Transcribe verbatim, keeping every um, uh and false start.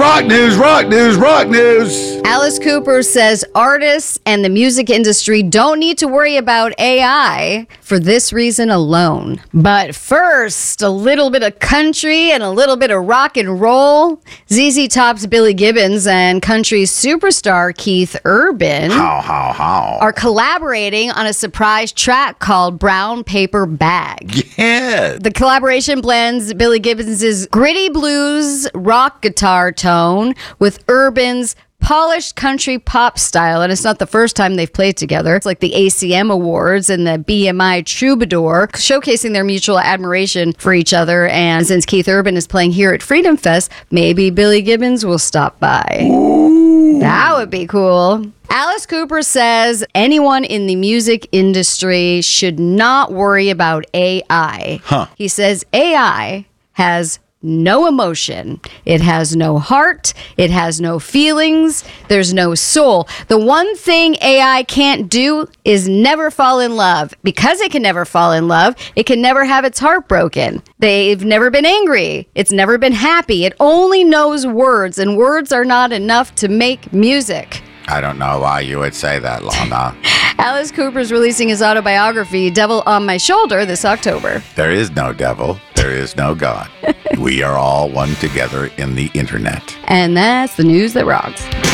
Rock news, rock news, rock news. Alice Cooper says artists and the music industry don't need to worry about A I for this reason alone. But first, a little bit of country and a little bit of rock and roll. Z Z Top's Billy Gibbons and country superstar Keith Urban How, how, how? are collaborating on a surprise track called Brown Paper Bag. Yeah. The collaboration blends Billy Gibbons' gritty blues rock guitar tone with Urban's polished country pop style, and it's not the first time they've played together. It's like the A C M Awards and the B M I Troubadour, showcasing their mutual admiration for each other. And since Keith Urban is playing here at Freedom Fest, maybe Billy Gibbons will stop by. Ooh. That would be cool. Alice Cooper says anyone in the music industry should not worry about A I. Huh. He says A I has no emotion. It has no heart. It has no feelings. There's no soul. The one thing A I can't do is never fall in love. Because it can never fall in love, it can never have its heart broken. They've never been angry. It's never been happy. It only knows words, and words are not enough to make music. I don't know why you would say that, Lana. Alice Cooper's releasing his autobiography, Devil on My Shoulder, this October. There is no devil. There is no God. We are all one together in the internet. And that's the news that rocks.